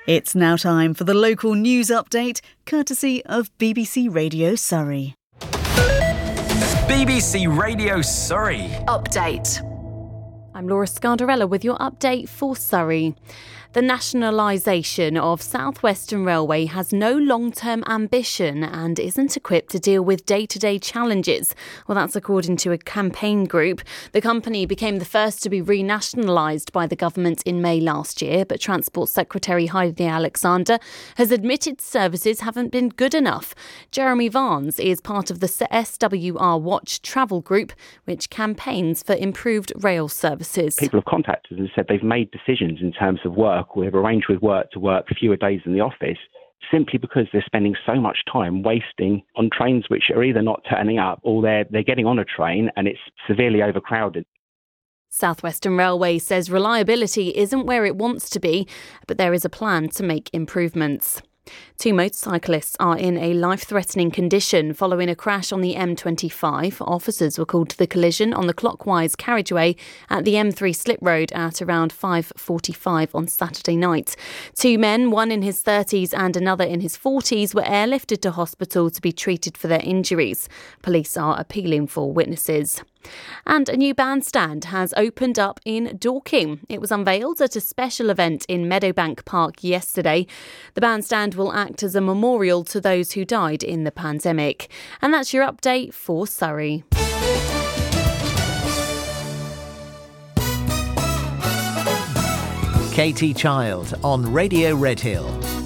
It's now time for the local news update, courtesy of BBC Radio Surrey. BBC Radio Surrey. Update. I'm Laura Scardarella with your update for Surrey. The nationalisation of South Western Railway has no long-term ambition and isn't equipped to deal with day-to-day challenges. Well, that's according to a campaign group. The company became the first to be renationalised by the government in May last year, but Transport Secretary Heidi Alexander has admitted services haven't been good enough. Jeremy Varnes is part of the SWR Watch travel group, which campaigns for improved rail services. People have contacted us and said they've made decisions in terms of work. We've arranged with work to work fewer days in the office simply because they're spending so much time wasting on trains which are either not turning up or they're getting on a train and it's severely overcrowded. South Western Railway says reliability isn't where it wants to be, but there is a plan to make improvements. 2 motorcyclists are in a life-threatening condition following a crash on the M25. Officers were called to the collision on the clockwise carriageway at the M3 slip road at around 5:45 on Saturday night. 2 men, one in his 30s and another in his 40s, were airlifted to hospital to be treated for their injuries. Police are appealing for witnesses. And a new bandstand has opened up in Dorking. It was unveiled at a special event in Meadowbank Park yesterday. The bandstand will act as a memorial to those who died in the pandemic. And that's your update for Surrey. Katie Child on Radio Redhill.